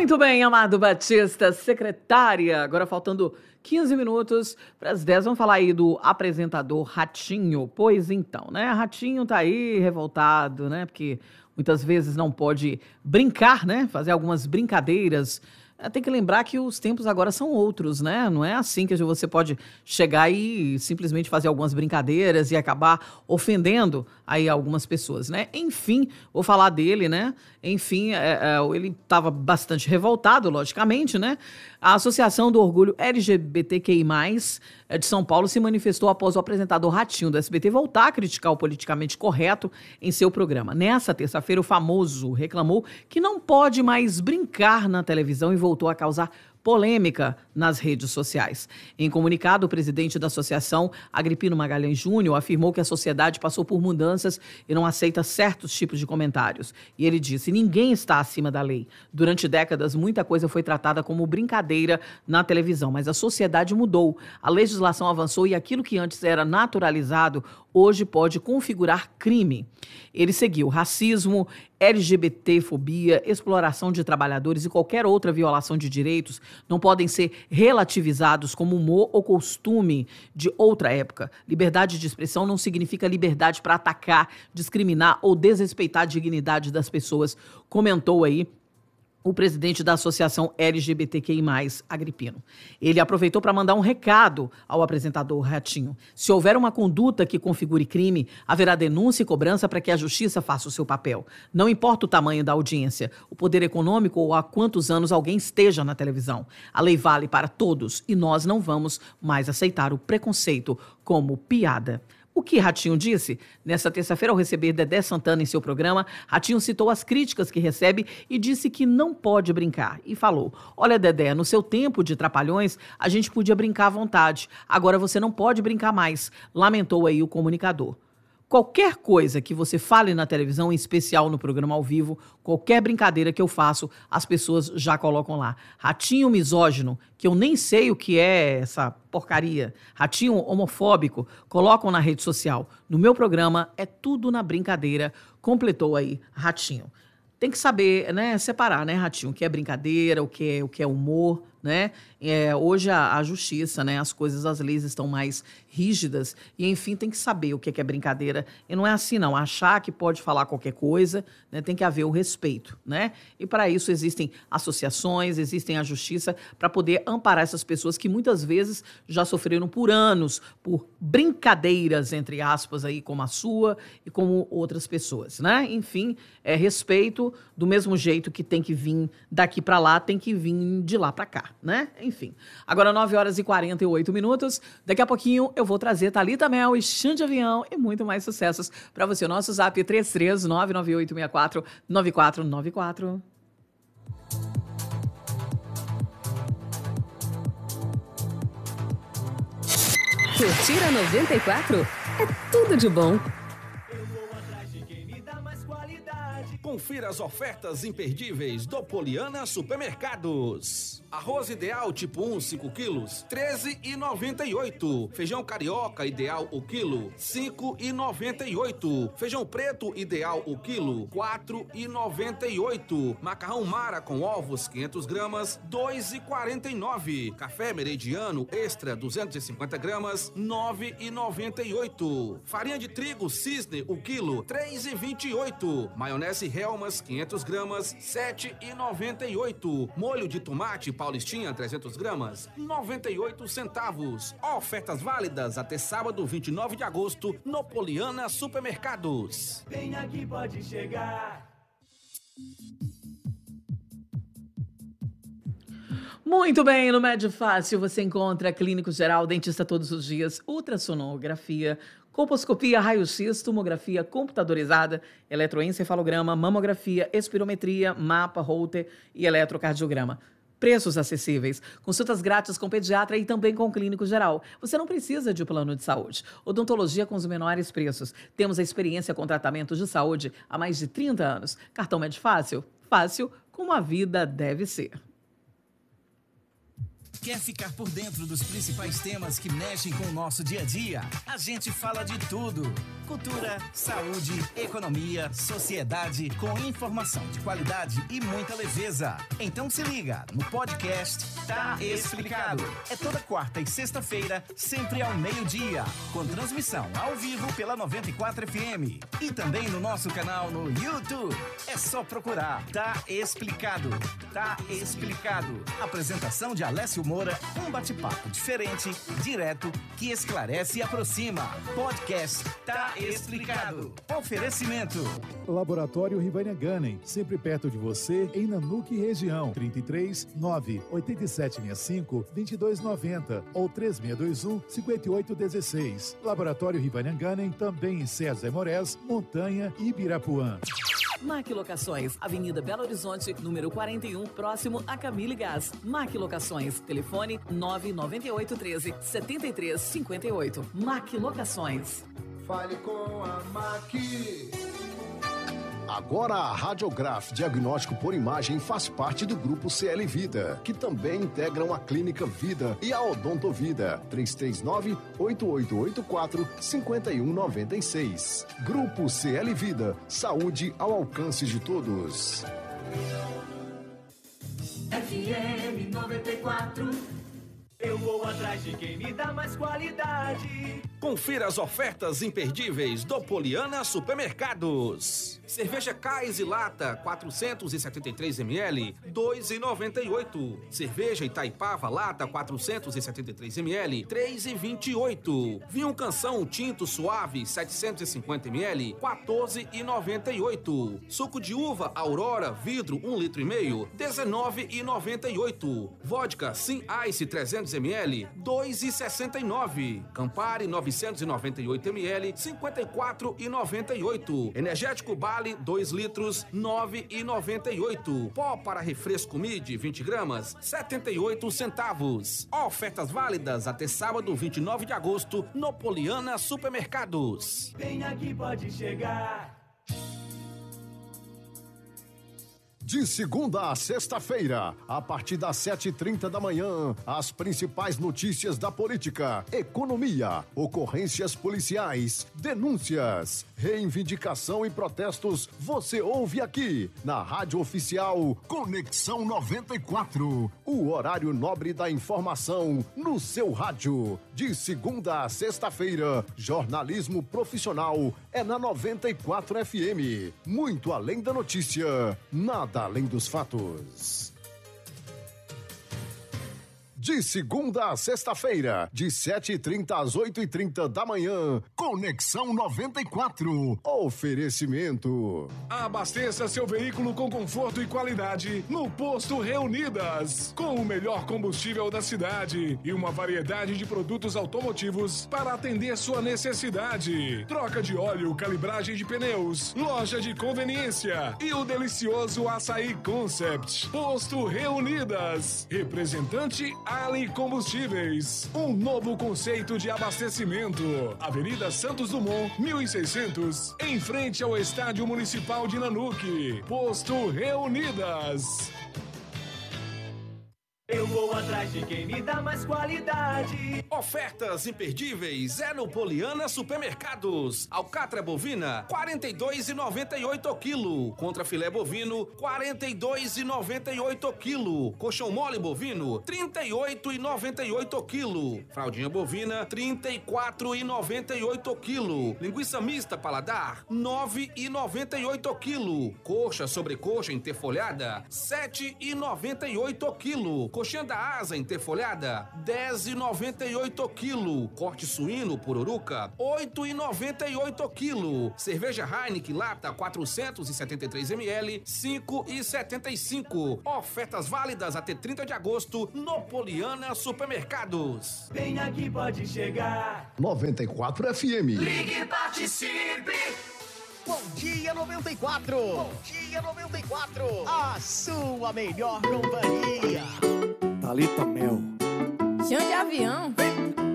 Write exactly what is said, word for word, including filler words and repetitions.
Muito bem, Amado Batista, secretária. Agora faltando quinze minutos para as dez, vamos falar aí do apresentador Ratinho. Pois então, né? Ratinho tá aí revoltado, né? Porque muitas vezes não pode brincar, né? Fazer algumas brincadeiras. Tem que lembrar que os tempos agora são outros, né? Não é assim que você pode chegar e simplesmente fazer algumas brincadeiras e acabar ofendendo aí algumas pessoas, né? Enfim, vou falar dele, né? Enfim, é, é, ele estava bastante revoltado, logicamente, né? A Associação do Orgulho L G B T Q I mais, de São Paulo se manifestou após o apresentador Ratinho do S B T voltar a criticar o politicamente correto em seu programa. Nessa terça-feira, o famoso reclamou que não pode mais brincar na televisão e voltou a causar polêmica nas redes sociais. Em comunicado, o presidente da associação, Agripino Magalhães Júnior, afirmou que a sociedade passou por mudanças e não aceita certos tipos de comentários. E ele disse: ninguém está acima da lei. Durante décadas, muita coisa foi tratada como brincadeira na televisão, mas a sociedade mudou. A legislação avançou e aquilo que antes era naturalizado, hoje pode configurar crime. Ele seguiu: racismo, L G B T-fobia, exploração de trabalhadores e qualquer outra violação de direitos não podem ser relativizados como humor ou costume de outra época. Liberdade de expressão não significa liberdade para atacar, discriminar ou desrespeitar a dignidade das pessoas, comentou aí o presidente da Associação L G B T Q I mais, Agripino. Ele aproveitou para mandar um recado ao apresentador Ratinho. Se houver uma conduta que configure crime, haverá denúncia e cobrança para que a justiça faça o seu papel. Não importa o tamanho da audiência, o poder econômico ou há quantos anos alguém esteja na televisão. A lei vale para todos e nós não vamos mais aceitar o preconceito como piada. O que Ratinho disse? Nessa terça-feira, ao receber Dedé Santana em seu programa, Ratinho citou as críticas que recebe e disse que não pode brincar. E falou: olha, Dedé, no seu tempo de Trapalhões, a gente podia brincar à vontade. Agora você não pode brincar mais. Lamentou aí o comunicador. Qualquer coisa que você fale na televisão, em especial no programa ao vivo, qualquer brincadeira que eu faço, as pessoas já colocam lá. Ratinho misógino, que eu nem sei o que é essa porcaria. Ratinho homofóbico, colocam na rede social. No meu programa é tudo na brincadeira, completou aí Ratinho. Tem que saber, né, separar, né, Ratinho, o que é brincadeira, o que é, o que é humor, né? É, hoje a, a justiça, né, as coisas, as leis estão mais rígidas e, enfim, tem que saber o que é, que é brincadeira. E não é assim, não. Achar que pode falar qualquer coisa, né, tem que haver o respeito, né? E para isso existem associações, existem a justiça para poder amparar essas pessoas que muitas vezes já sofreram por anos por brincadeiras, entre aspas, aí, como a sua e como outras pessoas, né? Enfim, é respeito do mesmo jeito que tem que vir daqui para lá, tem que vir de lá para cá, né? Enfim. Agora nove horas e quarenta e oito minutos. Daqui a pouquinho eu vou trazer Thalita Mel e Xande Avião e muito mais sucessos para você. O nosso zap três três nove nove oito seis quatro nove quatro nove quatro. Curtir a noventa e quatro é tudo de bom. Confira as ofertas imperdíveis do Poliana Supermercados. Arroz ideal tipo um, cinco quilos, treze reais e noventa e oito centavos. Feijão carioca ideal o quilo, cinco reais e noventa e oito centavos. Feijão preto ideal o quilo, quatro reais e noventa e oito centavos. Macarrão Mara com ovos, quinhentas gramas, dois reais e quarenta e nove centavos. Café Meridiano Extra, duzentas e cinquenta gramas, nove reais e noventa e oito centavos. Farinha de trigo Cisne o quilo, três reais e vinte e oito centavos. Maionese Helmas, quinhentas gramas, sete reais e noventa e oito centavos. Molho de tomate Paulistinha, trezentas gramas, noventa e oito centavos. Ofertas válidas até sábado, vinte e nove de agosto, no Poliana Supermercados. Vem aqui, pode chegar. Muito bem, no Med Fácil você encontra clínico geral, dentista todos os dias, ultrassonografia, colposcopia, raio-x, tomografia computadorizada, eletroencefalograma, mamografia, espirometria, mapa, Holter e eletrocardiograma. Preços acessíveis, consultas grátis com pediatra e também com clínico geral. Você não precisa de plano de saúde. Odontologia com os menores preços. Temos a experiência com tratamentos de saúde há mais de trinta anos. Cartão Med Fácil? Fácil como a vida deve ser. Quer ficar por dentro dos principais temas que mexem com o nosso dia a dia? A gente fala de tudo. cultura, saúde, economia, sociedade, com informação de qualidade e muita leveza. Então se liga no podcast Tá Explicado. É toda quarta e sexta-feira, sempre ao meio-dia, com transmissão ao vivo pela noventa e quatro F M e também no nosso canal no YouTube. É só procurar Tá Explicado. Tá Explicado. Apresentação de Alessio Moura, um bate-papo diferente, direto, que esclarece e aproxima. Podcast Tá Explicado. Oferecimento. Laboratório Rivânia Gunning, sempre perto de você, em Nanuque região. trinta e três, nove, oito sete seis cinco, dois dois nove zero ou três seis dois um, cinco oito um seis. Laboratório Rivânia Gunning, também em César Moraes, Montanha e Ibirapuã. Mac Locações, Avenida Belo Horizonte, número quarenta e um, próximo a Camille Gás. Mac Locações, telefone nove nove oito um três, sete três cinco oito. Mac Locações. Fale com a Mac. Agora a Radiograf Diagnóstico por Imagem faz parte do Grupo C L Vida, que também integram a Clínica Vida e a Odontovida. três três nove, oito oito oito quatro, cinco um nove seis. Grupo C L Vida, saúde ao alcance de todos. F M noventa e quatro. Eu vou atrás de quem me dá mais qualidade. Confira as ofertas imperdíveis do Poliana Supermercados. Cerveja Cais e Lata, quatrocentos e setenta e três mililitros, dois reais e noventa e oito. Cerveja Itaipava Lata, quatrocentos e setenta e três mililitros, três reais e vinte e oito. Vinho Canção Tinto Suave, setecentos e cinquenta mililitros, quatorze reais e noventa e oito. Suco de uva Aurora Vidro, um litro e meio, dezenove reais e noventa e oito. Vodka Sim Ice trezentos mililitros, dois reais e sessenta e nove. Campari novecentos e noventa e oito mililitros, cinquenta e quatro reais e noventa e oito. Energético Bali dois litros, nove reais e noventa e oito. Pó para refresco Mid vinte gramas, setenta e oito centavos. Ofertas válidas até sábado vinte e nove de agosto no Poliana Supermercados. Vem aqui, pode chegar. De segunda a sexta-feira, a partir das sete e trinta da manhã, as principais notícias da política, economia, ocorrências policiais, denúncias, reivindicação e protestos, você ouve aqui, na Rádio Oficial Conexão noventa e quatro, o horário nobre da informação no seu rádio. De segunda a sexta-feira, jornalismo profissional é na noventa e quatro F M. Muito além da notícia, nada além dos fatos. De segunda a sexta-feira, de sete e trinta às oito e trinta da manhã, Conexão noventa e quatro. Oferecimento. Abasteça seu veículo com conforto e qualidade no Posto Reunidas. Com o melhor combustível da cidade e uma variedade de produtos automotivos para atender sua necessidade. Troca de óleo, calibragem de pneus, loja de conveniência e o delicioso Açaí Concept. Posto Reunidas. Representante Ali Combustíveis, um novo conceito de abastecimento. Avenida Santos Dumont, mil e seiscentos, em frente ao Estádio Municipal de Nanuque. Posto Reunidas. Eu vou atrás de quem me dá mais qualidade. Ofertas imperdíveis é no Poliana Supermercados. Alcatra bovina, quarenta e dois reais e noventa e oito o quilo. Contra filé bovino, quarenta e dois reais e noventa e oito o quilo. Colchão mole bovino, trinta e oito reais e noventa e oito o quilo. Fraldinha bovina, trinta e quatro reais e noventa e oito o quilo. Linguiça mista paladar, nove reais e noventa e oito o quilo. Coxa sobrecoxa interfolhada, sete reais e noventa e oito o quilo. Coxinha da asa interfolhada, dez reais e noventa e oito o quilo. Corte suíno pururuca, oito reais e noventa e oito o quilo. Cerveja Heineken lata quatrocentos e setenta e três mililitros, cinco reais e setenta e cinco. Ofertas válidas até trinta de agosto no Poliana Supermercados. Vem aqui, pode chegar. noventa e quatro F M. Ligue e participe. Bom dia noventa e quatro. Bom dia noventa e quatro. A sua melhor companhia. Thalita Mel. Chão de avião. Vem